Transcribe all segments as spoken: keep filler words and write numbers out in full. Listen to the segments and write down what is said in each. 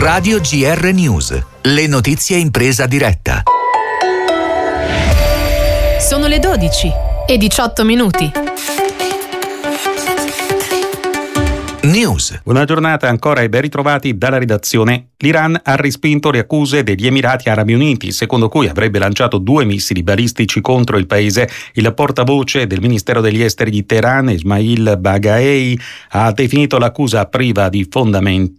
Radio G R News, le notizie in presa diretta. Sono le dodici e diciotto minuti. News. Buona giornata ancora e ben ritrovati dalla redazione. L'Iran ha respinto le accuse degli Emirati Arabi Uniti, secondo cui avrebbe lanciato due missili balistici contro il paese. Il portavoce del Ministero degli Esteri di Teheran, Ismail Baghai, ha definito l'accusa priva di fondamento.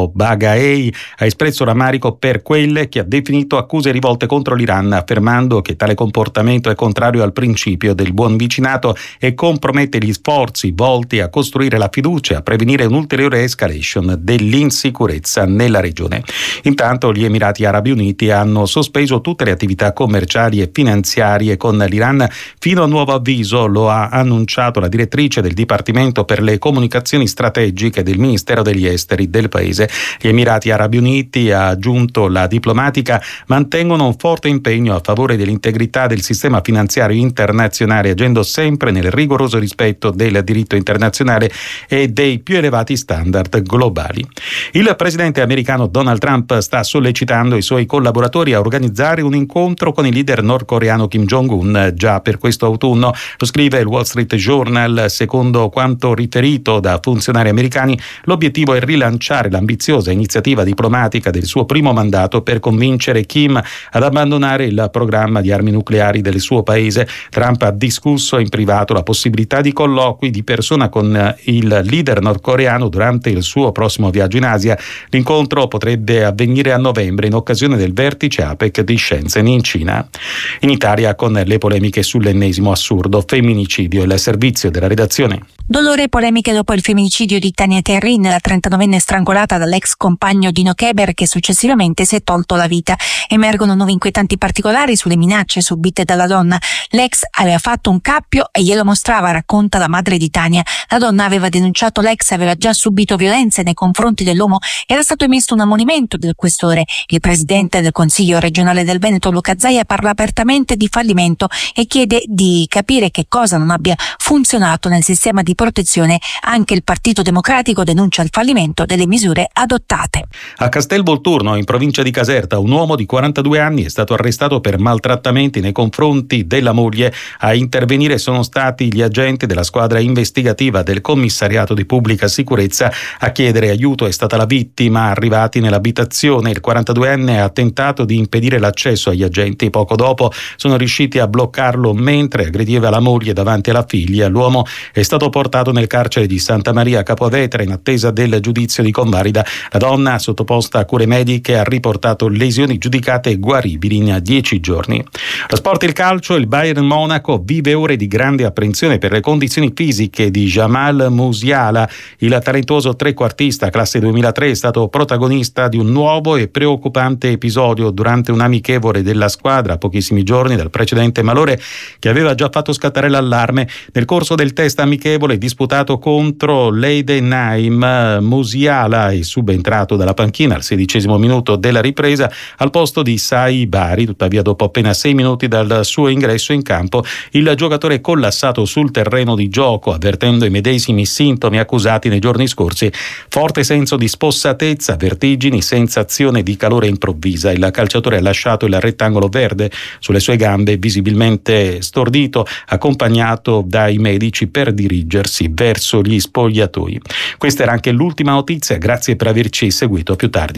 Baghai ha espresso rammarico per quelle che ha definito accuse rivolte contro l'Iran, affermando che tale comportamento è contrario al principio del buon vicinato e compromette gli sforzi volti a costruire la fiducia e a prevenire un'ulteriore escalation dell'insicurezza nella regione. Intanto gli Emirati Arabi Uniti hanno sospeso tutte le attività commerciali e finanziarie con l'Iran fino a nuovo avviso, lo ha annunciato la direttrice del Dipartimento per le Comunicazioni Strategiche del Ministero degli Esteri del paese. Gli Emirati Arabi Uniti, ha aggiunto la diplomatica, mantengono un forte impegno a favore dell'integrità del sistema finanziario internazionale, agendo sempre nel rigoroso rispetto del diritto internazionale e dei più elevati standard globali. Il presidente americano Donald Trump sta sollecitando i suoi collaboratori a organizzare un incontro con il leader nordcoreano Kim Jong-un già per questo autunno. Lo scrive il Wall Street Journal. Secondo quanto riferito da funzionari americani, l'obiettivo è rilanciare la ambiziosa iniziativa diplomatica del suo primo mandato per convincere Kim ad abbandonare il programma di armi nucleari del suo paese. Trump ha discusso in privato la possibilità di colloqui di persona con il leader nordcoreano durante il suo prossimo viaggio in Asia. L'incontro potrebbe avvenire a novembre in occasione del vertice APEC di Shenzhen in Cina. In Italia, con le polemiche sull'ennesimo assurdo femminicidio, il servizio della redazione. Dolore e polemiche dopo il femminicidio di Tania Terrin, la trentanovenne strangolata dall'ex compagno Dino Keber, che successivamente si è tolto la vita. Emergono nuovi inquietanti particolari sulle minacce subite dalla donna. L'ex aveva fatto un cappio e glielo mostrava, racconta la madre di Tania. La donna aveva denunciato l'ex, aveva già subito violenze nei confronti dell'uomo, era stato emesso un ammonimento del questore. Il presidente del Consiglio regionale del Veneto, Luca Zaia, parla apertamente di fallimento e chiede di capire che cosa non abbia funzionato nel sistema di protezione. Anche il Partito Democratico denuncia il fallimento delle misure adottate. A Castelvolturno, in provincia di Caserta, un uomo di quarantadue anni è stato arrestato per maltrattamenti nei confronti della moglie. A intervenire sono stati gli agenti della squadra investigativa del commissariato di pubblica sicurezza. A chiedere aiuto è stata la vittima. Arrivati nell'abitazione, il quarantaduenne ha tentato di impedire l'accesso agli agenti. Poco dopo sono riusciti a bloccarlo mentre aggrediva la moglie davanti alla figlia. L'uomo è stato portato nel carcere di Santa Maria Capovetere in attesa del giudizio di convalida. La donna, sottoposta a cure mediche, ha riportato lesioni giudicate guaribili in dieci giorni. Lo sport e il calcio. Il Bayern Monaco vive ore di grande apprensione per le condizioni fisiche di Jamal Musiala. Il talentuoso trequartista classe duemilatré è stato protagonista di un nuovo e preoccupante episodio durante un amichevole della squadra a pochissimi giorni dal precedente malore che aveva già fatto scattare l'allarme. Nel corso del test amichevole disputato contro l'Eidenheim, Musiala è subentrato dalla panchina al sedicesimo minuto della ripresa al posto di Sai Bari. Tuttavia, dopo appena sei minuti dal suo ingresso in campo, il giocatore è collassato sul terreno di gioco, avvertendo i medesimi sintomi accusati nei giorni scorsi: forte senso di spossatezza, vertigini, sensazione di calore improvvisa. Il calciatore ha lasciato il rettangolo verde sulle sue gambe, visibilmente stordito, accompagnato dai medici per dirigersi verso gli spogliatoi. Questa era anche l'ultima notizia, grazie per averci seguito. Più tardi.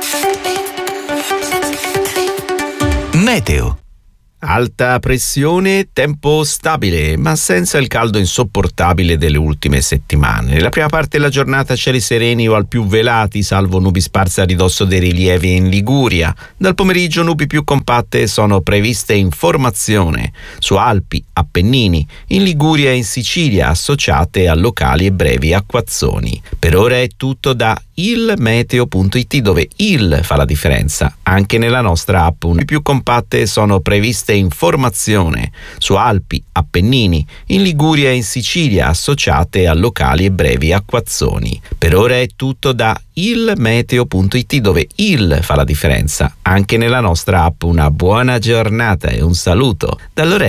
Meteo. Alta pressione, tempo stabile, ma senza il caldo insopportabile delle ultime settimane. Nella prima parte della giornata cieli sereni o al più velati, salvo nubi sparse a ridosso dei rilievi in Liguria. Dal pomeriggio nubi più compatte sono previste in formazione su Alpi, Appennini, in Liguria e in Sicilia, associate a locali e brevi acquazzoni. Per ora è tutto da il meteo punto it, dove il fa la differenza anche nella nostra app. Le più compatte sono previste in formazione su Alpi, Appennini, in Liguria e in Sicilia, associate a locali e brevi acquazzoni. Per ora è tutto da il meteo punto it, dove il fa la differenza anche nella nostra app. Una buona giornata e un saluto da Lorenzo.